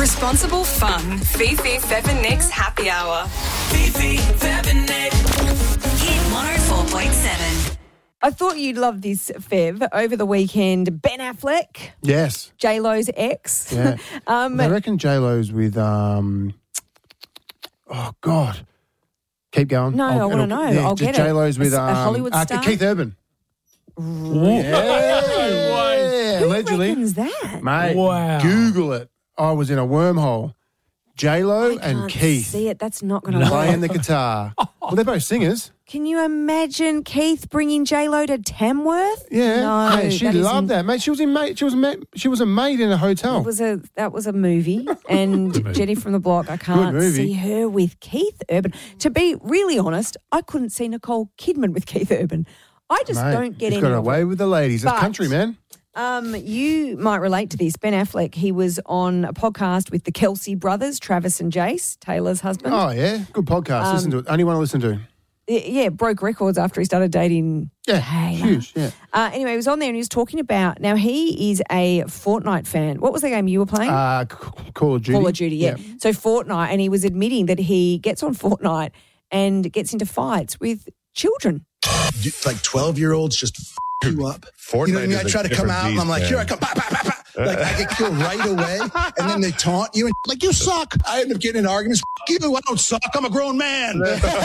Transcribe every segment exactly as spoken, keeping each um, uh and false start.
Responsible fun. Fifi, Fev and Nick's Happy Hour. Fifi, Fev and Nick. Hit one oh four point seven. I thought you'd love this, Fev. Over the weekend, Ben Affleck, Yes. J-Lo's ex. Yeah. um, I reckon J-Lo's with, um, oh, God. Keep going. No, I wanna know. I'll get it. J-Lo's with A- a um, Hollywood uh, star? Keith Urban. Yeah, who allegedly. reckons that? Mate, Wow. Google it. I was in a wormhole. J-Lo I and can't Keith see it. That's not going to playing work. the guitar. Well, they're both singers. Can you imagine Keith bringing J-Lo to Tamworth? Yeah, No, mate, she that loved isn't- that, mate. She was in mate. She was ma- she was a maid in a hotel. That was a that was a movie, and Jenny from the Block. I can't movie. see her with Keith Urban. To be really honest, I couldn't see Nicole Kidman with Keith Urban. I just Mate, don't get he's any got of away it. with the ladies. It's But- country, man. Um, you might relate to this. Ben Affleck, he was on a podcast with the Kelsey brothers, Travis and Jace, Taylor's husband. Oh yeah, good podcast. Um, listen to it. Only one to listen to. Y- Yeah, broke records after he started dating Yeah, Taylor. huge. Yeah. Uh, anyway, he was on there and he was talking about, now he is a Fortnite fan. What was the game you were playing? Uh, C- Call of Duty. Call of Duty, yeah. So Fortnite, and he was admitting that he gets on Fortnite and gets into fights with children. You- like twelve-year-olds just f- you up. Fortnite You know what I mean? is I a try to come different out and I'm like, beast, here I man. come, bah, bah, bah, bah. Like I get killed right away, and then they taunt you and like you suck. I end up getting in arguments. F- you, I don't suck. I'm a grown man.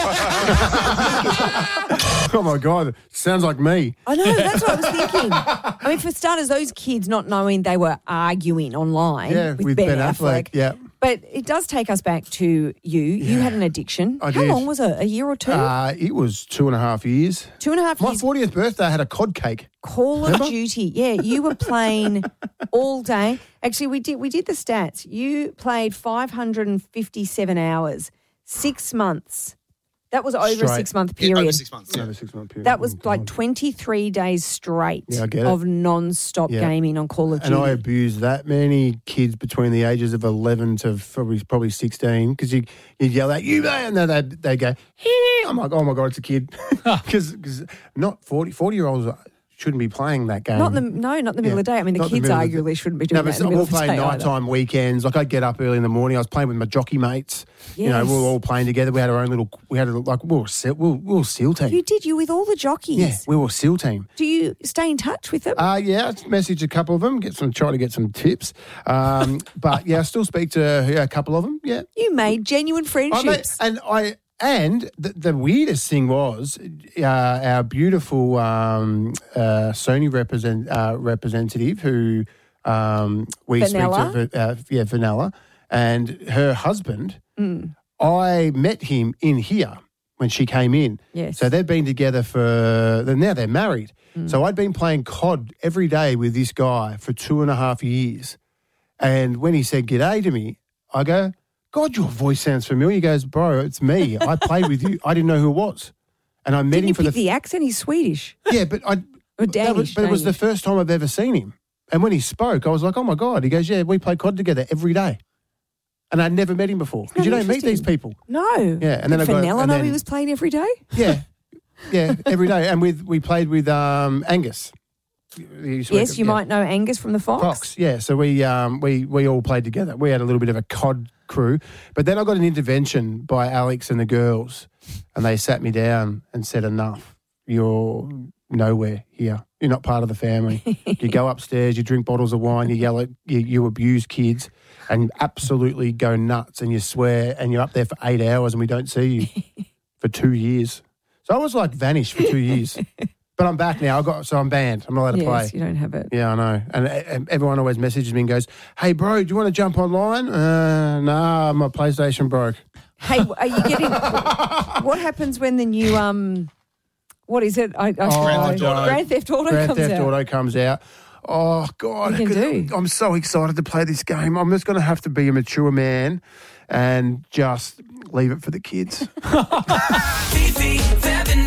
Oh my God, sounds like me. I know, that's what I was thinking. I mean, for starters, those kids not knowing they were arguing online Yeah, with, with Ben, Ben Affleck. Affleck, yeah. But it does take us back to you. You had an addiction. I How did. long was it? A year or two? Uh, it was two and a half years. two and a half My years. fortieth birthday, I had a cod cake. Call of Remember? Duty. Yeah, you were playing all day. Actually, we did we did the stats. You played five hundred fifty-seven hours, six months. That was over a Straight. six-month Yeah, period. over six months. Over a six month period. That was Oh, like God. twenty-three days straight Yeah, I get it. of non-stop Yeah. gaming on Call of And Duty. I abused that many kids between the ages of eleven to probably probably sixteen because you you yell out you man, and then they they go. Hee. I'm like, oh my God, it's a kid because not forty, forty year olds shouldn't be playing that game. Not in the, no, not in the middle Yeah. of the day. I mean, the Not in the kids middle of the- arguably shouldn't be doing No, that but in the middle we'll of the play day nighttime either. weekends. Like I'd get up early in the morning. I was playing with my jockey mates. You know, Yes. we were all playing together. We had our own little. We had a, like we were SEAL, we were, we were SEAL team. You did, you with all the jockeys. Yeah, we were SEAL team. Do you stay in touch with them? Uh, yeah, I messaged a couple of them, get some, try to get some tips. Um, but yeah, I still speak to yeah, a couple of them. Yeah, you made genuine I friendships. made, and I and the, the weirdest thing was uh, our beautiful um, uh, Sony represent uh, representative who um, we Vanilla? speak to, uh, yeah, Vanilla, and her husband. Mm. I met him in here when she came in. Yes. So they've been together for, now they're married. Mm. So I'd been playing C O D every day with this guy for two and a half years. And when he said g'day to me, I go, God, your voice sounds familiar. He goes, bro, it's me. I played with you. I didn't know who it was. And I met Didn't him you for pick the... the accent? He's Swedish. Yeah, but I... Or that Danish, was, but it was the Danish. first time I've ever seen him. And when he spoke, I was like, oh, my God. He goes, yeah, we play C O D together every day. And I'd never met him before because you don't meet these people. No. Yeah, and then I Did got- Fenella and know then- he was playing every day? Yeah, yeah, every day. And with we played with um, Angus. He used to work Yes, at- you yeah, might know Angus from the Fox. Fox. Yeah, so we um, we we all played together. We had a little bit of a C O D crew, but then I got an intervention by Alex and the girls, and they sat me down and said, "Enough. You're nowhere here. You're not part of the family. You go upstairs, you drink bottles of wine, you yell at, you, you abuse kids, and absolutely go nuts, and you swear, and you're up there for eight hours, and we don't see you for two years." So I was like vanished for two years, but I'm back now. I got so I'm banned. I'm not allowed to Yes, play. you don't have it. Yeah, I know. And, and everyone always messages me and goes, "Hey, bro, do you want to jump online?" Uh, nah, my PlayStation broke. Hey, are you getting... what happens when the new... um? What is it? I, I, Oh, Grand, Theft Auto. Grand Theft Auto Grand comes Theft out. Auto comes out. Oh, God. You can do. I'm so excited to play this game. I'm just going to have to be a mature man and just leave it for the kids. Fifi, Fev and Nick.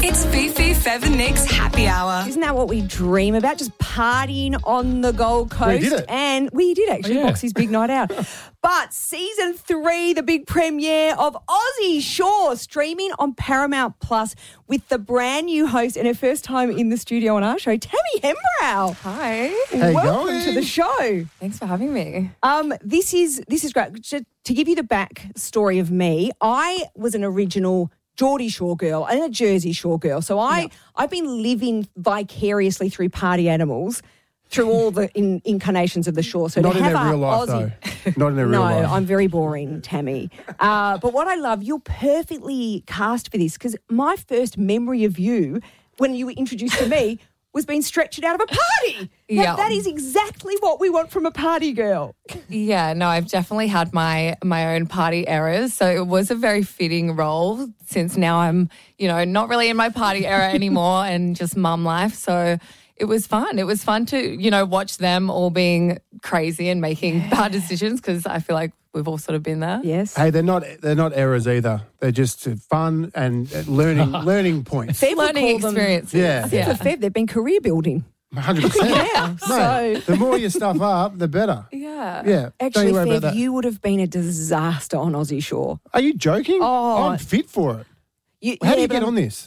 It's Fifi, Fev and Nick's Happy Hour. Isn't that what we dream about? Just partying on the Gold Coast. We did it. And we did actually, Oh, yeah. Boxy's big night out. But season three, the big premiere of Aussie Shore, streaming on Paramount Plus with the brand new host and her first time in the studio on our show, Tammy Hembrow. Hi. How you Welcome going? to the show. Thanks for having me. Um, this is this is great. Just to give you the back story of me, I was an original Geordie Shore girl and a Jersey Shore girl. So I, I've been living vicariously through party animals through all the in, incarnations of the shore. So Not to in have their a real life, Aussie, though. Not in their real no, life. I'm very boring, Tammy. Uh, but what I love, you're perfectly cast for this because my first memory of you when you were introduced to me was being stretched out of a party. Now, Yeah. that is exactly what we want from a party girl. Yeah, no, I've definitely had my my own party errors. So it was a very fitting role since now I'm, you know, not really in my party era anymore and just mum life. So it was fun. It was fun to, you know, watch them all being crazy and making bad decisions because I feel like we've all sort of been there. Yes. Hey, they're not they're not errors either. They're just fun and uh, learning learning points. Fev would Learning call them- experiences. Yeah. I think Yeah. for Fev, they've been career building. one hundred percent. Yeah. So The more you stuff up, the better. Yeah. Yeah. Don't actually, you worry about Fev, that. you would have been a disaster on Aussie Shore. Are you joking? Oh. I'm fit for it. You, How yeah, do you but get I'm- on this?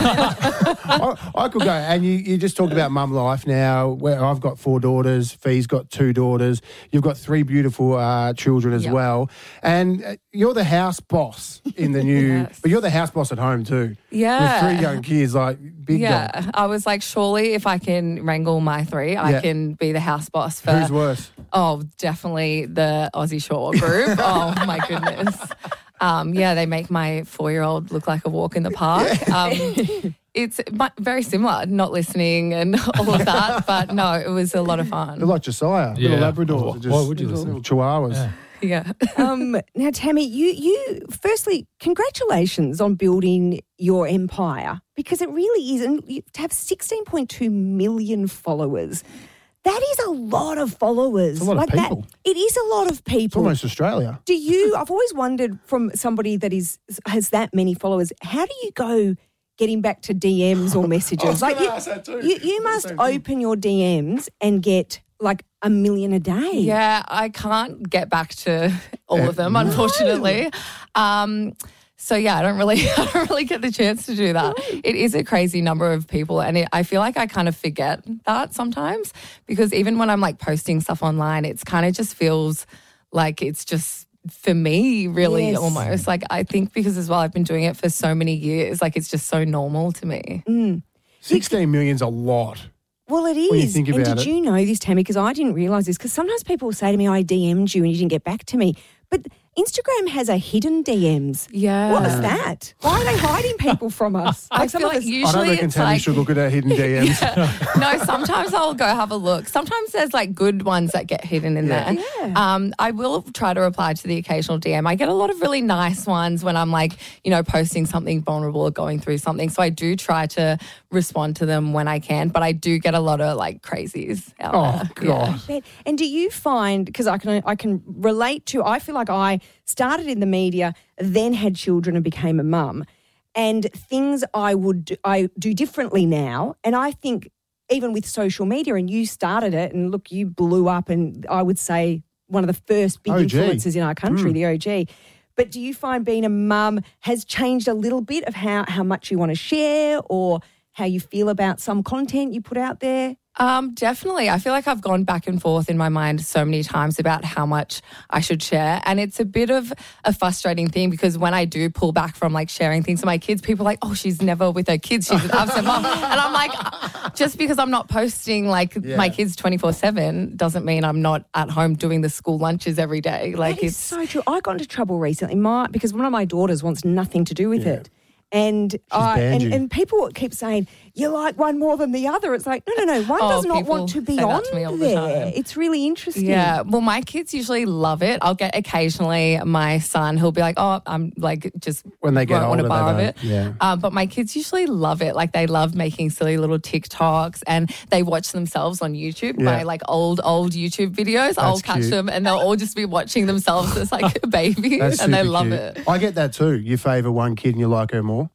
I, I could go, and you, you just talked about mum life now, where I've got four daughters, Fee's got two daughters, you've got three beautiful uh, children as Yep. well, and uh, you're the house boss in the new, Yes. but you're the house boss at home too. Yeah. With three young kids, like big Yeah, dog. I was like, surely if I can wrangle my three, Yeah. I can be the house boss for. Who's worse? Oh, definitely the Aussie Shore group. Oh my goodness. Um, yeah, they make my four-year-old look like a walk in the park. Um, it's mu- very similar, not listening and all of that. But no, it was a lot of They're fun. like Josiah, little Yeah. Labradors. Why- They're just why would you little listen? Chihuahuas. Yeah. Yeah. Um, now, Tammy, you, you firstly, congratulations on building your empire because it really is. And you, to have sixteen point two million followers, that is a lot of followers. It's a lot of like people. That, it is a lot of It's people. almost Australia. Do you, I've always wondered from somebody that is has that many followers, how do you go getting back to D Ms or messages? gonna you, ask that too. you, you must open your D Ms and get like a million a day. Yeah, I can't get back to all of them, unfortunately. Um, so yeah, I don't really, I don't really get the chance to do that. It is a crazy number of people, and it, I feel like I kind of forget that sometimes because even when I'm like posting stuff online, it's kind of just feels like it's just for me, really, Yes. almost. Like I think because as well, I've been doing it for so many years, like it's just so normal to me. sixteen million's a lot. Well, it you is. think and about did it. you know this, Tammy? Because I didn't realise this. Because sometimes people will say to me, I D M'd you and you didn't get back to me. But Instagram has a hidden D Ms. Yeah. What is that? Why are they hiding people from us? I some feel of like us- usually I don't reckon it's Tammy like, should look at her hidden D Ms. no, sometimes I'll go have a look. Sometimes there's like good ones that get hidden in Yeah. there. Um, I will try to reply to the occasional D M. I get a lot of really nice ones when I'm like, you know, posting something vulnerable or going through something. So I do try to respond to them when I can, but I do get a lot of like crazies out Oh, there. God. Bet. And do you find, because I can I can relate to, I feel like I started in the media, then had children and became a mum, and things I would do, I do differently now. And I think even with social media, and you started it, and look, you blew up, and I would say one of the first big O G. influences in our country, the O G. But do you find being a mum has changed a little bit of how, how much you want to share or how you feel about some content you put out there? Um, definitely. I feel like I've gone back and forth in my mind so many times about how much I should share. And it's a bit of a frustrating thing because when I do pull back from like sharing things to my kids, people are like, oh, she's never with her kids. She's an absent mom. And I'm like, just because I'm not posting like Yeah. my kids twenty-four seven doesn't mean I'm not at home doing the school lunches every day. Like That is it's so true. I got into trouble recently, my because one of my daughters wants nothing to do with it. And I banned and, you. and people keep saying, you like one more than the other. It's like, no, no, no. One Oh, does not people want to be say that on to me all the there. time. It's really interesting. Yeah, well, my kids usually love it. I'll get occasionally my son, he'll be like, oh, I'm like just When they get won't want older, a bar of they it. don't. Yeah. Um, but my kids usually love it. Like they love making silly little TikToks and they watch themselves on YouTube, Yeah. my like old, old YouTube videos. I'll That's catch cute. them and they'll all just be watching themselves as like a baby That's and they super love cute. it. I get that too. You favour one kid and you like her more.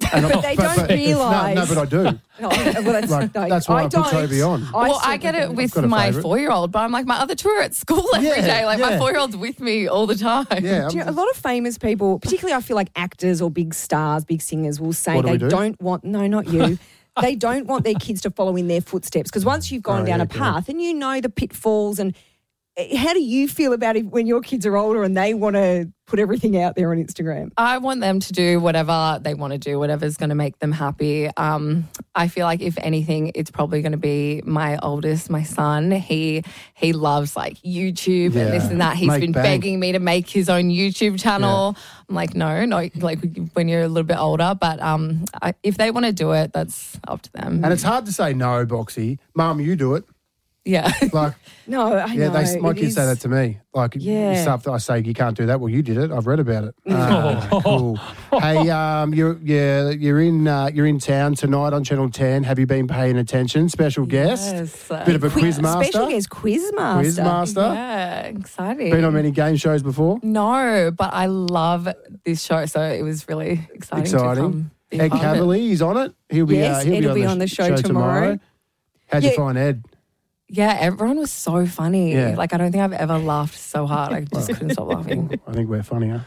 but they don't realise. No, no, but I do. Oh, well, that's, Like, no, that's why I, I put don't. Toby on. I well, I certainly get it don't. with got a my favourite. four-year-old, but I'm like, my other two are at school every day. Yeah, Like, my yeah. four-year-old's with me all the time. Yeah, Do you know, a I'm- lot of famous people, particularly I feel like actors or big stars, big singers, will say What do they we do? don't want, no, not you. They don't want their kids to follow in their footsteps because once you've gone Oh, down yeah, a good. path and you know the pitfalls and eh, how do you feel about it when your kids are older and they want to put everything out there on Instagram? I want them to do whatever they want to do, whatever's going to make them happy. Um, I feel like if anything, it's probably going to be my oldest, my son. He he loves like YouTube Yeah. and this and that. He's Make been bank. begging me to make his own YouTube channel. I'm like, no, no, like when you're a little bit older. But um, I, if they want to do it, that's up to them. And it's hard to say no, Boxy. Mum, you do it. yeah. Like, No, I yeah, know. they, my it kids is- say that to me. Like, Yeah. stuff that I say, you can't do that. Well, you did it. I've read about it. Uh, cool. Hey, um, you're you're you're in uh, you're in town tonight on Channel ten. Have you been paying attention? Special guest, Yes. bit of a quiz master. Special guest quiz master. Quiz master. Yeah, exciting. Been on many game shows before. No, but I love this show, so it was really exciting. To Exciting. come be Ed part of it. Cavalier, he's on it. He'll be Yes, uh, he'll Ed be, will on, be the on the show tomorrow. How'd you Yeah. find Ed? Yeah, everyone was so funny. Yeah. Like I don't think I've ever laughed so hard. I just couldn't stop laughing. I think we're funnier.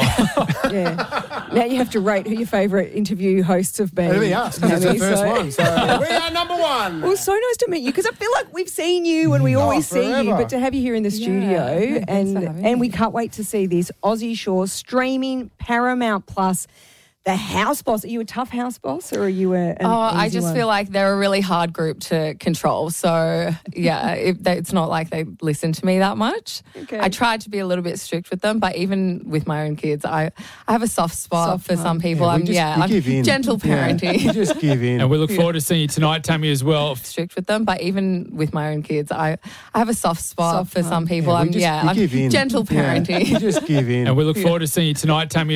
Yeah. Now you have to rate who your favourite interview hosts have been. It'll be us because it's the Hammy, first so- one. So we are number one. Well, so nice to meet you because I feel like we've seen you and we always see you, forever. but to have you here in the studio Yeah, thanks and for having and we me. can't wait to see this Aussie Shore streaming Paramount Plus. The house boss. Are you a tough house boss or are you a? An Oh, I easy just one? feel like they're a really hard group to control. So yeah, if they, it's not like they listen to me that much. Okay. I tried to be a little bit strict with them, but even with my own kids, I, I have a soft spot Soft for one. some people. we I'm just- yeah, we I'm give in. gentle Yeah, parenting. you just give in. And we look forward to seeing you tonight, Tammy, as well. strict with them, but even with my own kids, I, I have a soft spot Soft for one. some people. Yeah, we I'm just- yeah, we I'm give in. gentle Yeah, parenting. you just give in. And we look forward to seeing you tonight, Tammy.